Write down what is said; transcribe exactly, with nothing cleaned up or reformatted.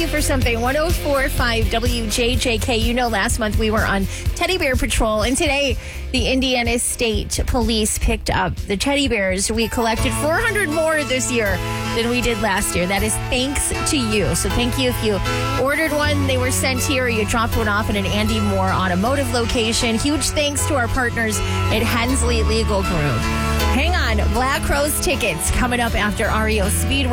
you for something. one oh four point five W J J K. You know, last month we were on Teddy Bear Patrol, and today the Indiana State Police picked up the teddy bears. We collected four hundred more this year than we did last year. That is thanks to you. So thank you if you ordered one, they were sent here, or you dropped one off at an Andy Moore automotive location. Huge thanks to our partners at Hensley Legal Group. Hang on, Black Rose tickets coming up after R E O Speedway.